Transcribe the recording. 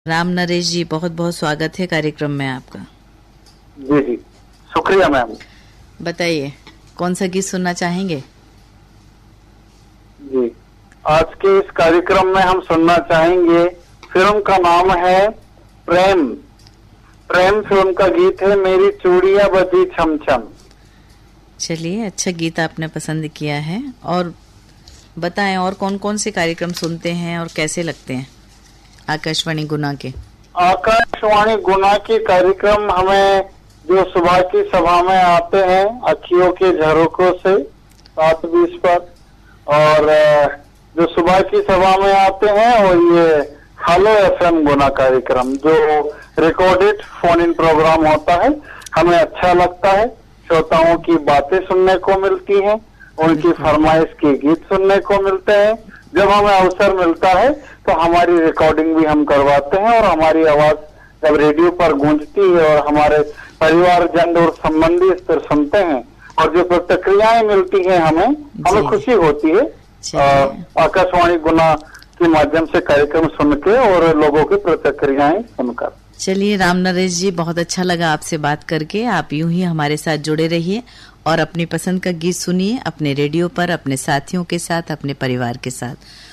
राम नरेश जी, बहुत बहुत स्वागत है कार्यक्रम में आपका। जी जी, शुक्रिया मैम। बताइए, कौन सा गीत सुनना चाहेंगे? जी, आज के इस कार्यक्रम में हम सुनना चाहेंगे, फिल्म का नाम है प्रेम। प्रेम फिल्म का गीत है, मेरी चूड़ियां बजी छम छम। चलिए, अच्छा गीत आपने पसंद किया है। और बताएं, और कौन कौन से कार्यक्रम सुनते हैं और कैसे लगते हैं आकाशवाणी गुना के? आकाशवाणी गुना के कार्यक्रम हमें जो सुबह की सभा में आते हैं अखियों के झरोकों से 7:20 पर, और जो सुबह की सभा में आते हैं और ये हेलो FM गुना कार्यक्रम जो रिकॉर्डेड फोन इन प्रोग्राम होता है, हमें अच्छा लगता है। श्रोताओं की बातें सुनने को मिलती हैं, उनकी फरमाइश के गीत सुनने को मिलते हैं। जब हमें अवसर मिलता है तो हमारी रिकॉर्डिंग भी हम करवाते हैं, और हमारी आवाज जब रेडियो पर गूंजती है और हमारे परिवार जन और संबंधी इस पर सुनते हैं और जो प्रतिक्रियाएं मिलती हैं हमें खुशी होती है आकाशवाणी गुना के माध्यम से कार्यक्रम सुन के और लोगों की प्रतिक्रियाएं सुनकर। चलिए राम नरेश जी, बहुत अच्छा लगा आपसे बात करके। आप यूं ही हमारे साथ जुड़े रहिए और अपनी पसंद का गीत सुनिए अपने रेडियो पर, अपने साथियों के साथ, अपने परिवार के साथ।